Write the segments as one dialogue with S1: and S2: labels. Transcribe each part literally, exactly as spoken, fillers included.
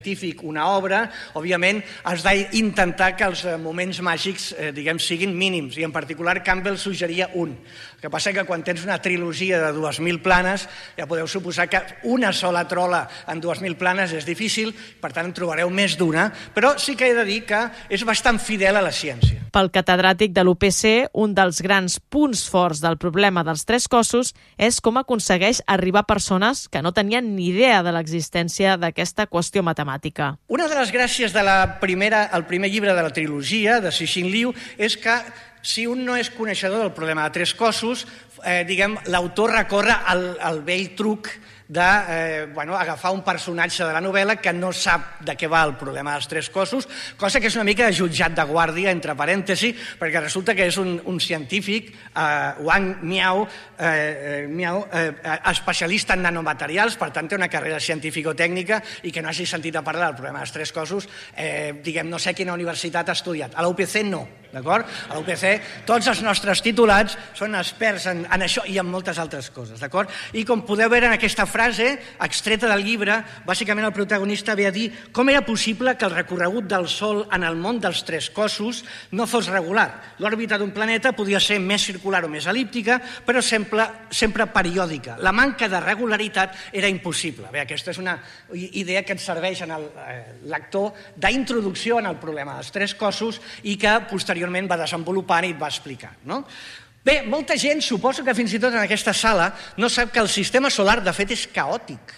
S1: científic una obra, òbviament has d'intentar que els moments màgics eh, diguem, siguin mínims, i en particular Campbell suggeria un. El que passa que quan tens una trilogia de dues mil planes, ja podeu suposar que una sola trola en dues mil planes és difícil, per tant en trobareu més d'una, però sí que he de dir que és bastant fidel a la ciència.
S2: Pel catedràtic de l'U P C, un dels grans punts forts del problema dels tres cossos és com aconsegueix arribar a persones que no tenien ni idea de l'existència d'aquesta qüestió matemàtica.
S1: Una de les gràcies del primer llibre de la trilogia, de Cixin Liu, és que si un no és coneixedor del problema de tres cossos, eh, diguem, l'autor recorre al, al vell truc de eh, bueno, agafar un personatge de la novel·la que no sap de què va el problema dels tres cossos, cosa que és una mica de jutjat de guàrdia, entre parèntesis, perquè resulta que és un, un científic, eh, Wang Miao, eh, Miao eh, especialista en nanomaterials, per tant té una carrera científico-tècnica, i que no hagi sentit a parlar del problema dels tres cossos, eh, diguem, no sé quina universitat ha estudiat. A la U P C no, d'acord? A la U P C tots els nostres titulats són experts en, en això i en moltes altres coses, d'acord? I com podeu veure en aquesta frase extreta del llibre, bàsicament el protagonista ve a dir com era possible que el recorregut del Sol en el món dels tres cossos no fos regular. L'òrbita d'un planeta podia ser més circular o més el·líptica, però sempre, sempre periòdica. La manca de regularitat era impossible. Bé, aquesta és una idea que ens serveix en el lector d'introducció en el problema dels tres cossos i que posteriorment va desenvolupant i va explicar, no? Bé, molta gent, suposo que fins i tot en aquesta sala, no sap que el sistema solar, de fet, és caòtic.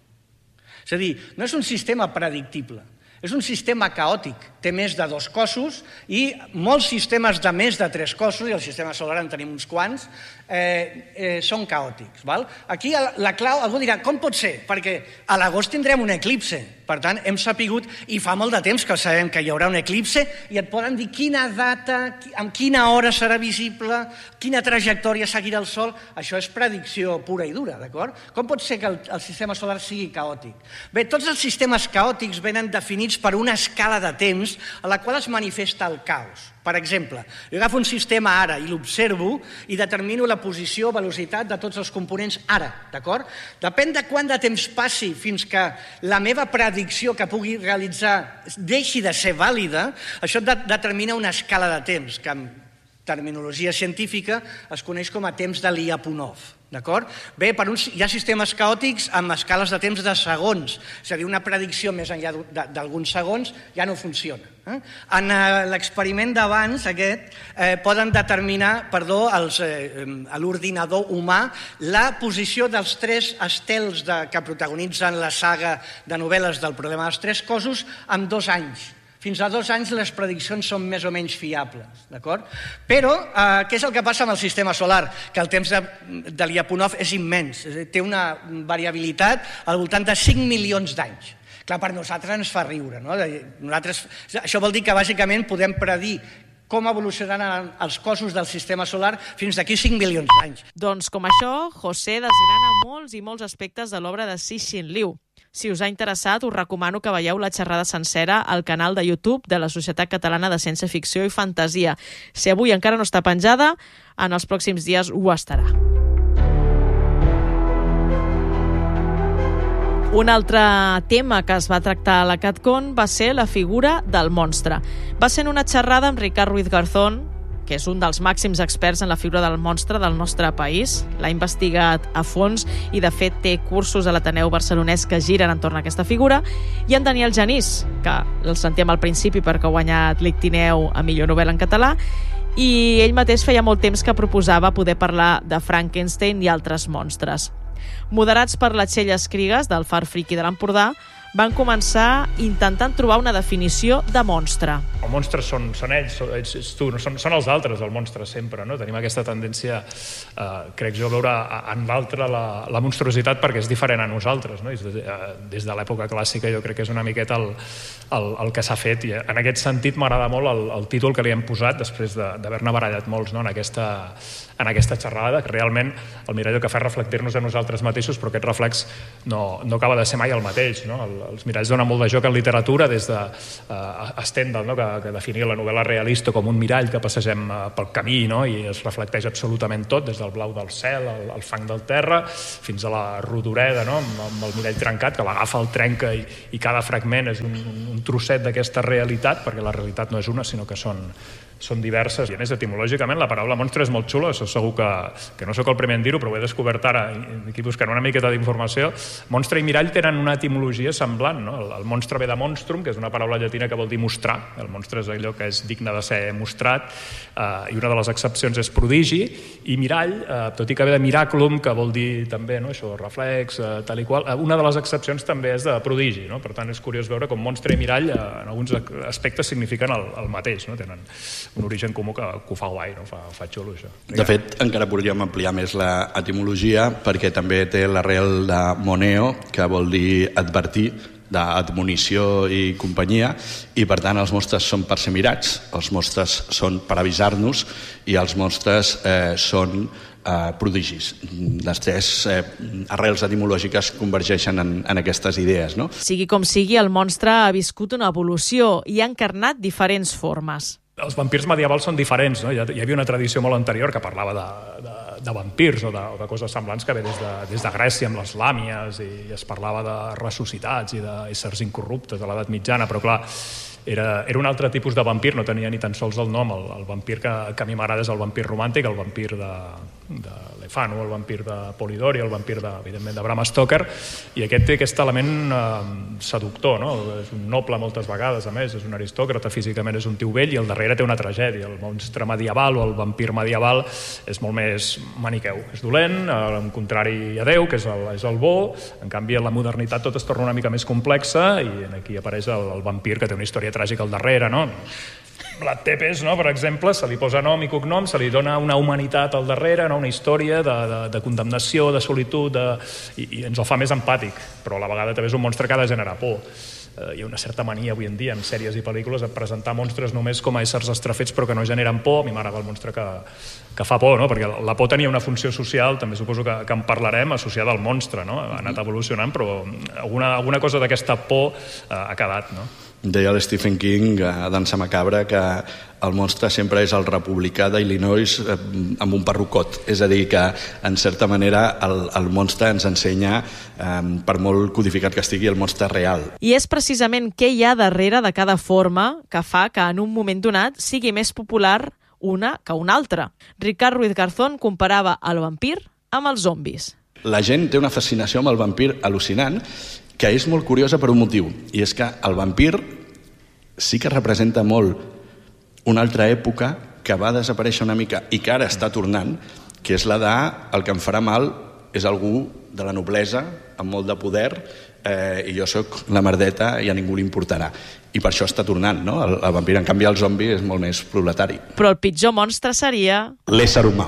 S1: És a dir, no és un sistema predictible, és un sistema caòtic. Té més de dos cossos i molts sistemes de més de tres cossos, i el sistema solar en tenim uns quants, eh, eh, són caòtics. Val? Aquí la clau, algú dirà, com pot ser? Perquè a l'agost tindrem un eclipse. Per tant, hem sapigut, i fa molt de temps que sabem que hi haurà un eclipse, i et poden dir quina data, amb quina hora serà visible, quina trajectòria seguirà el Sol. Això és predicció pura i dura, d'acord? Com pot ser que el, el sistema solar sigui caòtic? Bé, tots els sistemes caòtics venen definits per una escala de temps a la qual es manifesta el caos. Per exemple, jo agafo un sistema ara i l'observo i determino la posició o velocitat de tots els components ara, d'acord? Depèn de quant de temps passi fins que la meva predicció que pugui realitzar deixi de ser vàlida, això determina una escala de temps, que en terminologia científica es coneix com a temps de Lyapunov. D'acord? Bé, per uns, hi ha sistemes caòtics amb escales de temps de segons, és a dir, una predicció més enllà d'alguns segons ja no funciona. Eh? En eh, l'experiment d'abans, aquest, eh, poden determinar, perdó, els, eh, a l'ordinador humà, la posició dels tres estels de, que protagonitzen la saga de novel·les del problema dels tres cossos en dos anys. Fins a dos anys les prediccions són més o menys fiables, d'acord? Però eh, què és el que passa amb el sistema solar? Que el temps de, de Lyapunov és immens, té una variabilitat al voltant de cinc milions d'anys. Clar, per nosaltres ens fa riure, no? Nosaltres, això vol dir que bàsicament podem predir com evolucionaran els cossos del sistema solar fins d'aquí cinc milions d'anys.
S2: Doncs com això, José desgrana molts i molts aspectes de l'obra de Cixin Liu. Si us ha interessat, us recomano que veieu la xerrada sencera al canal de YouTube de la Societat Catalana de Ciència-Ficció i Fantasia. Si avui encara no està penjada, en els pròxims dies ho estarà. Un altre tema que es va tractar a la CatCon va ser la figura del monstre. Va ser en una xerrada amb Ricard Ruiz Garzón, que és un dels màxims experts en la figura del monstre del nostre país. L'ha investigat a fons i, de fet, té cursos a l'Ateneu Barcelonès que giren entorn a aquesta figura. I en Daniel Genís, que el sentíem al principi perquè ha guanyat l'Ictineu a millor novel·la en català, i ell mateix feia molt temps que proposava poder parlar de Frankenstein i altres monstres. Moderats per la Txell Escrigues, del Far Friki de l'Empordà, van començar intentant trobar una definició de monstre.
S3: Els monstres són, són ells, ells tu, no? són, són els altres, el monstre sempre. No? Tenim aquesta tendència, eh, crec jo, a veure en l'altre la, la monstruositat perquè és diferent a nosaltres. No? Des, de, des de l'època clàssica jo crec que és una miqueta el, el, el que s'ha fet. I en aquest sentit m'agrada molt el, el títol que li hem posat després d'haver-ne barallat molts, no? en, aquesta, en aquesta xerrada, que realment el mirall que fa reflectir-nos a nosaltres mateixos, però aquest reflex no, no acaba de ser mai el mateix. No? El, els miralls donen molt de joc en literatura, des de uh, Stendhal, no? que, que definia la novel·la realista com un mirall que passegem uh, pel camí, no? I es reflecteix absolutament tot, des del blau del cel, el, el fang del terra, fins a la rodoreda, no? amb, amb el mirall trencat, que l'agafa, el trenca i, i cada fragment és un, un trosset d'aquesta realitat, perquè la realitat no és una, sinó que són són diverses. I a més, etimològicament, la paraula monstre és molt xula, això segur que, que no sóc el primer en dir-ho, però ho he descobert ara, aquí buscant una miqueta d'informació. Monstre i mirall tenen una etimologia semblant, no? El, el monstre ve de monstrum, que és una paraula llatina que vol dir mostrar. El monstre és allò que és digne de ser mostrat, eh, i una de les excepcions és prodigi, i mirall, eh, tot i que ve de miraculum, que vol dir també, no? Això, reflex, eh, tal i qual, eh, una de les excepcions també és de prodigi, no? Per tant, és curiós veure com monstre i mirall, eh, en alguns aspectes signifiquen el, el mateix, no? Tenen un origen comú que, que ho fa guai, no? fa, fa xulo, això.
S4: De fet, encara podríem ampliar més l'etimologia, perquè també té l'arrel de moneo, que vol dir advertir, d'admonició i companyia, i per tant els monstres són per ser mirats, els monstres són per avisar-nos, i els monstres eh, són eh, prodigis. Les tres eh, arrels etimològiques convergeixen en, en aquestes idees, no?
S2: Sigui com sigui, el monstre ha viscut una evolució i ha encarnat diferents formes.
S3: Els vampirs medievals són diferents, no? Hi havia una tradició molt anterior que parlava de, de, de vampirs o de, o de coses semblants que ve des de, des de Grècia amb les làmies, i es parlava de ressuscitats i d'éssers incorruptes de l'edat mitjana, però clar, era, era un altre tipus de vampir, no tenia ni tan sols el nom. El, el vampir que, que a mi m'agrada és el vampir romàntic, el vampir de, de Lefano, el vampir de Polidori, el vampir, de, evidentment, de Bram Stoker, i aquest té aquest element eh, seductor, no? És un noble moltes vegades, a més, és un aristòcrata, físicament és un tio vell, i al darrere té una tragèdia. El monstre medieval o el vampir medieval és molt més maniqueu. És dolent, en contrari a Déu, que és el, és el bo. En canvi, en la modernitat tot es torna una mica més complexa, i aquí apareix el, el vampir, que té una història tràgica al darrere, no? Vlad Tepes, no? Per exemple, se li posa nom i cognom, se li dona una humanitat al darrere, no? Una història de, de, de condemnació, de solitud, de... I, i ens el fa més empàtic, però a la vegada també és un monstre que ha de generar por. Eh, hi ha una certa mania avui en dia en sèries i pel·lícules a presentar monstres només com a éssers estrafets però que no generen por. A mi m'agrada el monstre que, que fa por, no? Perquè la por tenia una funció social, també suposo que, que en parlarem, associada al monstre, no? Ha anat evolucionant, però alguna, alguna cosa d'aquesta por eh, ha quedat, no?
S4: Deia el Stephen King a Dansa Macabra que el monstre sempre és el republicà d'Illinois amb un perrucot. És a dir, que en certa manera el, el monstre ens ensenya, eh, per molt codificat que estigui, el monstre real.
S2: I és precisament què hi ha darrere de cada forma que fa que en un moment donat sigui més popular una que una altra. Ricard Ruiz Garzón comparava el vampir amb els zombis.
S4: La gent té una fascinació amb el vampir al·lucinant, que és molt curiosa per un motiu, i és que el vampir sí que representa molt una altra època que va desaparèixer una mica i que ara està tornant, que és la de el que em farà mal és algú de la noblesa amb molt de poder, eh, i jo sóc la merdeta i a ningú li importarà. I per això està tornant, no? El, el vampir, en canvi, el zombi és molt més proletari.
S2: Però el pitjor monstre seria...
S4: l'ésser humà.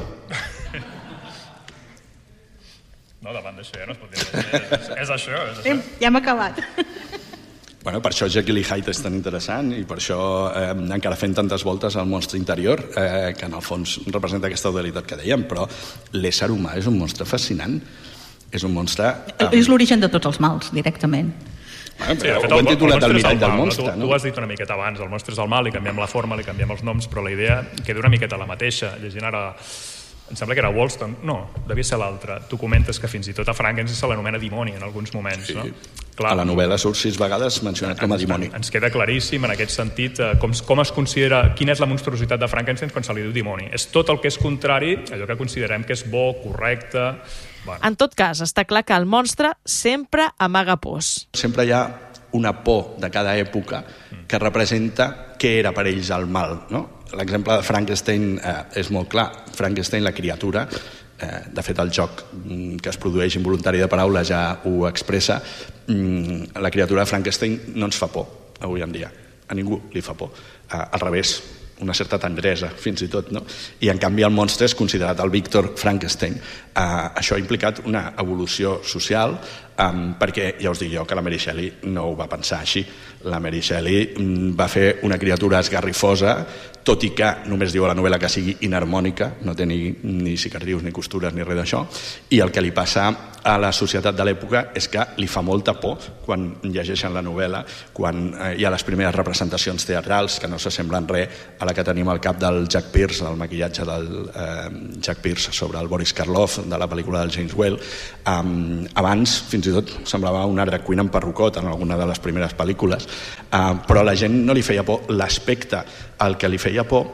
S3: No, davant d'això ja no es pot dir. És, és això, és això.
S5: Ja hem acabat.
S4: Bueno, per això Jekyll i Hyde és tan interessant, i per això eh, encara fent tantes voltes al monstre interior, eh, que en el fons representa aquesta dualitat que dèiem, però l'ésser humà és un monstre fascinant. És un monstre...
S5: Eh... És l'origen de tots els mals, directament.
S4: Bueno,
S3: Sí,
S4: però
S3: de fet,
S4: ho hem
S3: el,
S4: titulat
S3: el
S4: el
S3: monstre és
S4: mirall
S3: el
S4: del
S3: mal,
S4: monstre,
S3: no? Tu,
S4: no?
S3: tu ho has dit una miqueta abans, el monstre és el mal, li canviem la forma, li canviem els noms, però la idea queda una miqueta la mateixa. Llegint ara... Em sembla que era Wollstone, no, devia ser l'altre. Tu comentes que fins i tot a Frankenstein se l'anomena dimoni en alguns moments,
S4: Sí.
S3: no? Clar,
S4: A la novel·la surt sis vegades mencionat com a dimoni.
S3: ens queda claríssim en aquest sentit eh, com, com es considera, quina és la monstruositat de Frankenstein quan se li diu dimoni. És tot el que és contrari, allò que considerem que és bo, correcte... Bueno.
S2: En tot cas, està clar que el monstre sempre amaga pors.
S4: Sempre hi ha una por de cada època que representa què era per ells el mal, no? L'exemple de Frankenstein eh, és molt clar. Frankenstein, la criatura, eh, de fet el joc mm, que es produeix involuntari de paraula ja ho expressa, mm, la criatura de Frankenstein no ens fa por avui en dia. A ningú li fa por. Eh, al revés, una certa tendresa, fins i tot, no? I en canvi el monstre és considerat el Víctor Frankenstein. Eh, això ha implicat una evolució social um, perquè ja us dic jo que la Mary Shelley no ho va pensar així. La Mary Shelley um, va fer una criatura esgarrifosa, tot i que només diu a la novel·la que sigui inharmònica, no té ni, ni cicatrius, ni costures, ni res d'això, i el que li passa a la societat de l'època és que li fa molta por quan llegeixen la novel·la, quan eh, hi ha les primeres representacions teatrals que no s'assemblen res a la que tenim al cap del Jack Pierce, el maquillatge del eh, Jack Pierce sobre el Boris Karloff de la pel·lícula del James Whale. Um, abans, fins i tot, semblava una drag queen en perrucot en alguna de les primeres pel·lícules, uh, però a la gent no li feia por l'aspecte. El que li feia por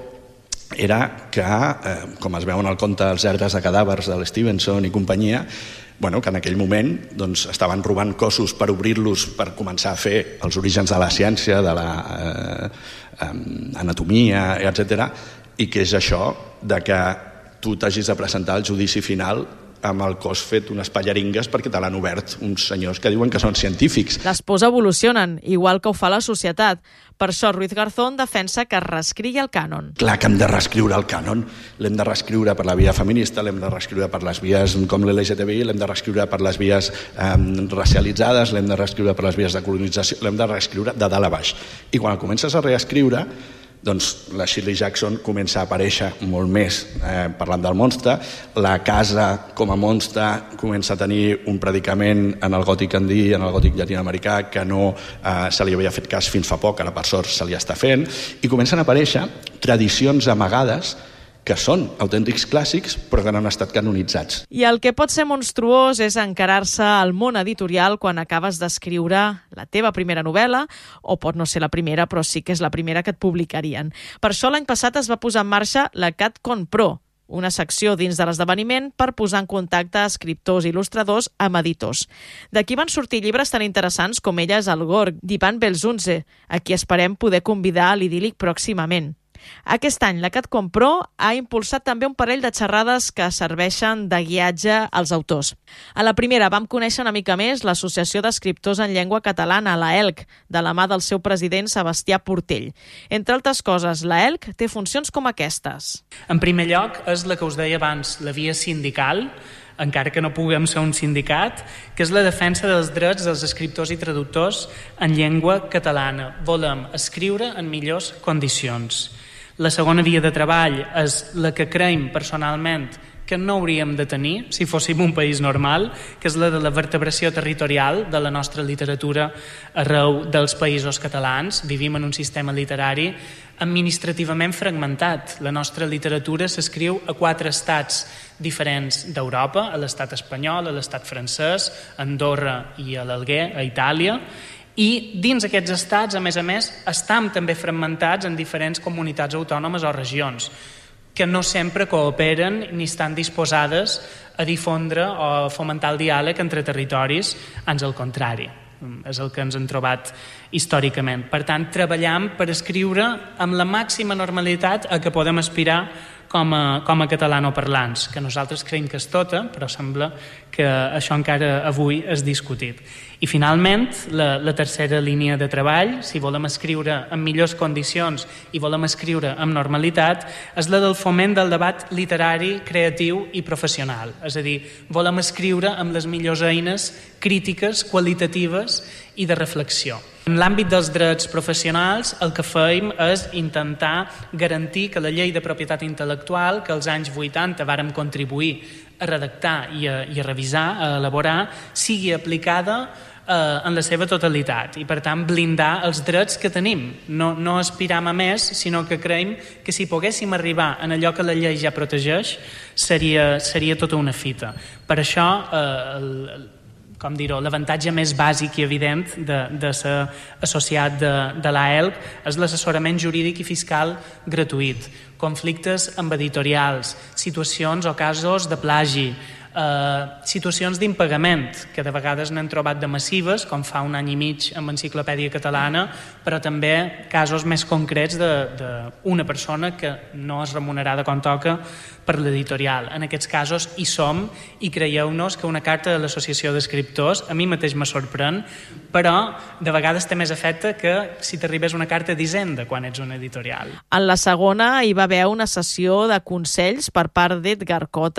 S4: era que, eh, com es veu en el conte Els lladres de cadàvers de l'Stevenson i companyia, bueno, que en aquell moment doncs, estaven robant cossos per obrir-los per començar a fer els orígens de la ciència, de la eh, eh, anatomia, etcètera, i que és això de que tu t'hagis de presentar al judici final amb el cos fet unes pallaringues perquè te l'han obert uns senyors que diuen que són científics.
S2: Les pors evolucionen, igual que ho fa la societat. Per això Ruiz Garzón defensa que es reescrigui el cànon.
S4: Clar que hem de reescriure el cànon. L'hem de reescriure per la via feminista, l'hem de reescriure per les vies com l'L G T B I, l'hem de reescriure per les vies eh, racialitzades, l'hem de reescriure per les vies de colonització, l'hem de reescriure de dalt a baix. I quan el comences a reescriure, doncs la Shirley Jackson comença a aparèixer molt més eh, parlant del monstre, la casa com a monstre comença a tenir un predicament en el gòtic andí, en el gòtic llatinoamericà, que no eh, se li havia fet cas fins fa poc, ara per sort se li està fent, i comencen a aparèixer tradicions amagades que són autèntics clàssics però que no han estat canonitzats.
S2: I el que pot ser monstruós és encarar-se al món editorial quan acabes d'escriure la teva primera novel·la, o pot no ser la primera, però sí que és la primera que et publicarien. Per això l'any passat es va posar en marxa la CatCon Pro, una secció dins de l'esdeveniment per posar en contacte escriptors i il·lustradors amb editors. D'aquí van sortir llibres tan interessants com Ella és el Gorg, d'Ivan Belzunce, a qui esperem poder convidar a l'idíl·lic pròximament. Aquest any la CatCon Pro ha impulsat també un parell de xerrades que serveixen de guiatge als autors. A la primera vam conèixer una mica més l'Associació d'Escriptors en Llengua Catalana, la E L C, de la mà del seu president Sebastià Portell. Entre altres coses, la E L C té funcions com aquestes.
S6: En primer lloc, és la que us deia abans, la via sindical, encara que no puguem ser un sindicat, que és la defensa dels drets dels escriptors i traductors en llengua catalana. Volem escriure en millors condicions. La segona via de treball és la que creiem personalment que no hauríem de tenir si fóssim un país normal, que és la de la vertebració territorial de la nostra literatura arreu dels països catalans. Vivim en un sistema literari administrativament fragmentat. La nostra literatura s'escriu a quatre estats diferents d'Europa, a l'estat espanyol, a l'estat francès, a Andorra i a l'Alguer, a Itàlia, i dins aquests estats, a més a més, estan també fragmentats en diferents comunitats autònomes o regions que no sempre cooperen ni estan disposades a difondre o a fomentar el diàleg entre territoris, ans al contrari. És el que ens hem trobat històricament. Per tant, treballam per escriure amb la màxima normalitat a què podem aspirar com a, com a catalanoparlants, que nosaltres creiem que és tota, però sembla que això encara avui és discutit. I finalment, la, la tercera línia de treball, si volem escriure en millors condicions i volem escriure amb normalitat, és la del foment del debat literari, creatiu i professional. És a dir, volem escriure amb les millors eines crítiques, qualitatives i de reflexió. En l'àmbit dels drets professionals, el que fem és intentar garantir que la llei de propietat intel·lectual, que als anys vuitanta vàrem contribuir a redactar i a, i a revisar, a elaborar, sigui aplicada eh, en la seva totalitat i, per tant, blindar els drets que tenim. No, no aspiram a més, sinó que creiem que si poguéssim arribar en allò que la llei ja protegeix, seria, seria tota una fita. Per això, eh, el, com dir-ho, l'avantatge més bàsic i evident de, de ser associat de, de l'A E L C és l'assessorament jurídic i fiscal gratuït, conflictes amb editorials, situacions o casos de plagi, eh, situacions d'impagament, que de vegades n'hem trobat de massives, com fa un any i mig amb Enciclopèdia Catalana, però també casos més concrets d'una persona que no és remunerada com toca per l'editorial. En aquests casos hi som i creieu-nos que una carta de l'Associació d'Escriptors a mi mateix me sorprèn, però de vegades té més efecte que si t'arribés una carta d'Hisenda quan ets una editorial.
S2: En la segona hi va haver una sessió de consells per part d'Edgar Cotes,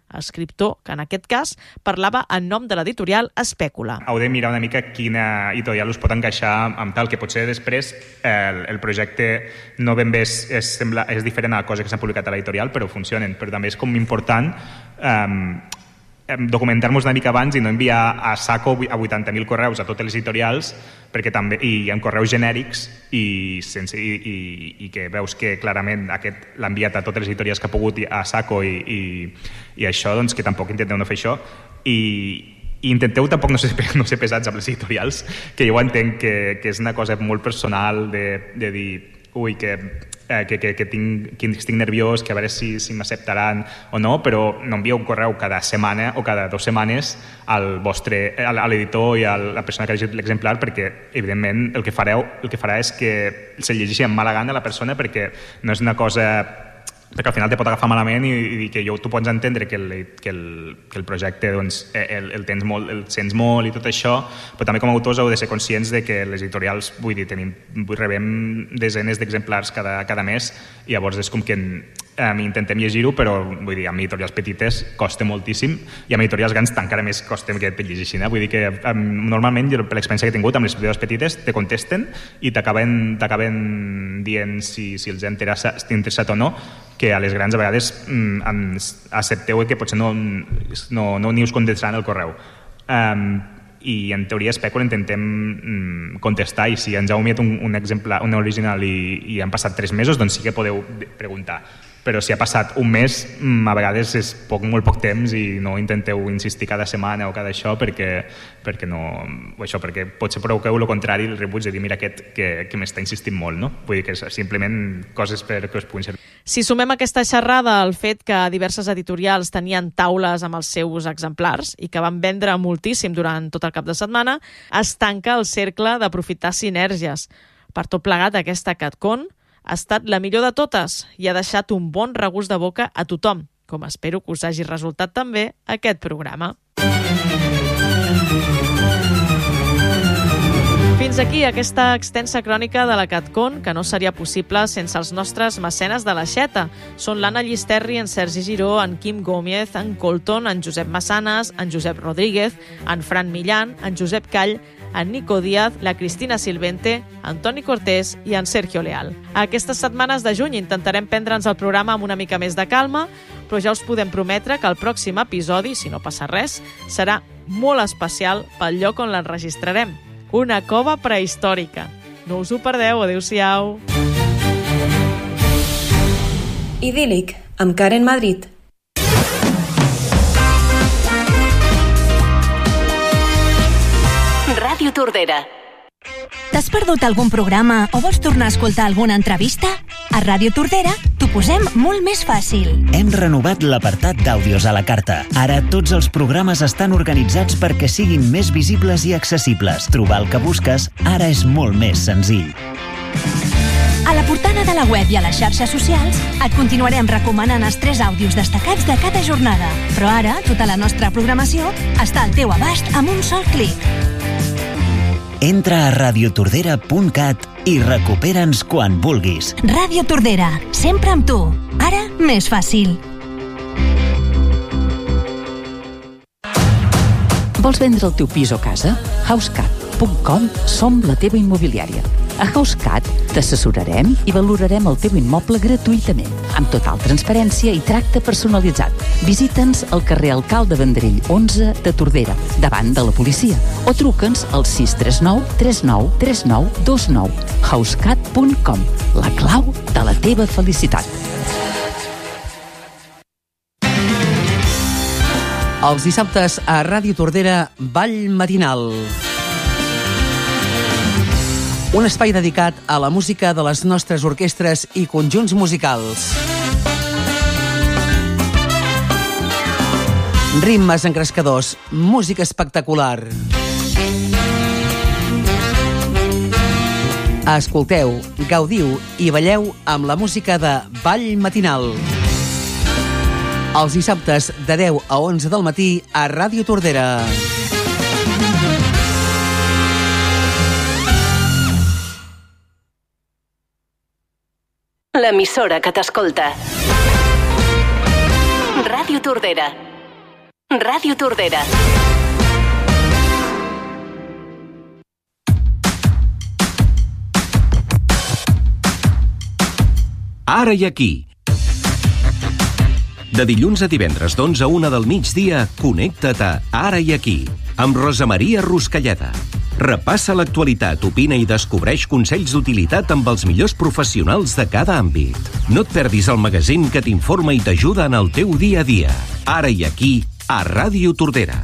S2: escriptor que en aquest cas parlava en nom de l'editorial Espècula.
S7: Heu de mirar una mica quina editorial us pot encaixar amb tal, que potser després el, el projecte no ben bé és, és, sembla, és diferent a la cosa que s'ha publicat a l'editorial, però funcionen. Però també és com important um, documentar-nos una mica abans i no enviar a saco a vuitanta mil correus a totes les editorials, perquè també, i en correus genèrics i, sense, i, i, i que veus que clarament aquest l'ha enviat a totes les editorials que ha pogut a saco i, i, i això, doncs que tampoc intenteu no fer això i, i intenteu tampoc no ser, no ser pesats amb les editorials, que jo entenc que, que és una cosa molt personal de, de dir ui, que, eh, que, que, que, tinc, que estic nerviós, que a veure si, si m'acceptaran o no, però no envieu un correu cada setmana o cada dues setmanes al vostre, a l'editor i a la persona que ha llegit l'exemplar, perquè evidentment el que fareu el que farà és que se llegeixi amb mala gana la persona, perquè no és una cosa perquè al final te pot agafar malament i, i que jo, tu pots entendre que el, que el, que el projecte doncs, el, el, tens molt, el sents molt i tot això, però també com a autors heu de ser conscients de que les editorials, vull dir, tenim, rebem desenes d'exemplars cada, cada mes i llavors és com que um, intentem llegir-ho, però vull dir, amb editorials petites costa moltíssim i amb editorials grans encara més costa que et llegeixin. Eh? Vull dir que um, normalment, jo, per l'experiència que he tingut amb les editorials petites, te contesten i t'acaben dient si, si els ha interessat, interessat o no, que a les grans a vegades mm, accepteu que potser no, no, no ni us contestaran el correu. Um, I en teoria Espècula intentem mm, contestar, i si ens heu enviat un, un exemple, un original i, i han passat tres mesos, doncs sí que podeu preguntar. Però si ha passat un mes, a vegades és poc, molt poc temps i no intenteu insistir cada setmana o cada això perquè, perquè no... Això, perquè potser provoqueu el contrari, el rebuig de dir mira aquest que, que m'està insistint molt, no? Vull dir que és simplement coses per que us puguin servir.
S2: Si sumem aquesta xerrada al fet que diverses editorials tenien taules amb els seus exemplars i que van vendre moltíssim durant tot el cap de setmana, es tanca el cercle d'aprofitar sinergies. Per tot plegat, aquesta CatCon ha estat la millor de totes i ha deixat un bon regust de boca a tothom, com espero que us hagi resultat també aquest programa. Fins aquí aquesta extensa crònica de la CatCon, que no seria possible sense els nostres mecenes de l'aixeta. Són l'Anna Llisterri, en Sergi Giró, en Quim Gómez, en Colton, en Josep Massanes, en Josep Rodríguez, en Fran Millán, en Josep Call, en Nico Díaz, la Cristina Silvente, en Toni Cortés i en Sergio Leal. Aquestes setmanes de juny intentarem prendre'ns el programa amb una mica més de calma, però ja us podem prometre que el pròxim episodi, si no passa res, serà molt especial pel lloc on l'enregistrarem. Una cova prehistòrica. No us ho perdeu, adeu-siau.
S8: Idíl·lic, amb Karen Madrid. Ràdio Tordera.
S9: T'has perdut algun programa o vols tornar a escoltar alguna entrevista? A Ràdio Tordera t'ho posem molt més fàcil.
S10: Hem renovat l'apartat d'àudios a la carta. Ara tots els programes estan organitzats perquè siguin més visibles i accessibles. Trobar el que busques ara és molt més senzill.
S9: A la portada de la web i a les xarxes socials et continuarem recomanant els tres àudios destacats de cada jornada. Però ara tota la nostra programació està al teu abast amb un sol clic.
S10: Entra a radiotordera punt cat i recupera'ns quan vulguis.
S9: Ràdio Tordera, sempre amb tu. Ara més fàcil.
S11: Vols vendre el teu pis o casa? housecat punt com som la teva immobiliària. A HouseCat t'assessorarem i valorarem el teu immoble gratuïtament, amb total transparència i tracte personalitzat. Visita'ns al carrer Alcalde Vendrell onze de Tordera, davant de la policia, o truca'ns al sis tres nou tres nou tres nou dos nou. housecat punt com, la clau de la teva felicitat.
S12: Els dissabtes a Ràdio Tordera, Ball Matinal. Un espai dedicat a la música de les nostres orquestres i conjunts musicals. Ritmes encrescadors, música espectacular. Escolteu, gaudiu i balleu amb la música de Ball Matinal. Els dissabtes de deu a onze del matí a Ràdio Tordera.
S8: L'emissora que t'escolta. Ràdio Tordera. Ràdio Tordera.
S13: Ara i aquí. De dilluns a divendres d'onze a una del migdia, connecta't a Ara i aquí, amb Rosa Maria Ruscalleda. Repassa l'actualitat, opina i descobreix consells d'utilitat amb els millors professionals de cada àmbit. No et perdis el magazín que t'informa i t'ajuda en el teu dia a dia. Ara i aquí, a Ràdio Tordera.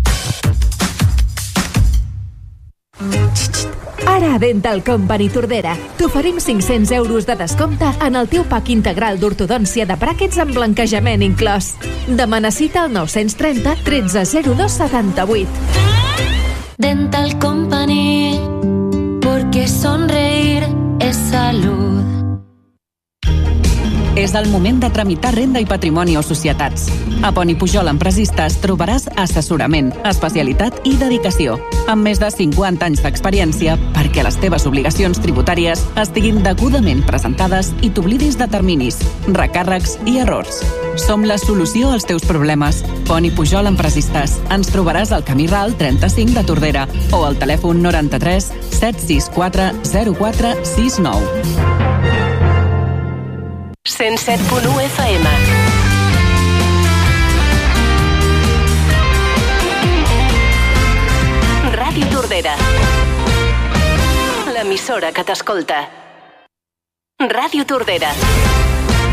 S14: Ara a Dental Company Tordera t'oferim cinc-cents euros de descompte en el teu pack integral d'ortodòncia de bràquets amb blanquejament inclòs. Demana cita al nou trenta, tretze zero dos setanta-vuit.
S15: Dental Company, porque sonreír es salud.
S11: És el moment de tramitar renda i patrimoni o societats. A Poni Pujol Empresistes trobaràs assessorament, especialitat i dedicació, amb més de cinquanta anys d'experiència perquè les teves obligacions tributàries estiguin degudament presentades i t'oblidis de terminis, recàrrecs i errors. Som la solució als teus problemes. Poni Pujol Empresistes. Ens trobaràs al Camí Ral trenta-cinc de Tordera o al telèfon noranta-tres set sis quatre zero quatre sis nou.
S8: cent set punt u F M. Ràdio Tordera. L'emissora que t'escolta. Ràdio Tordera.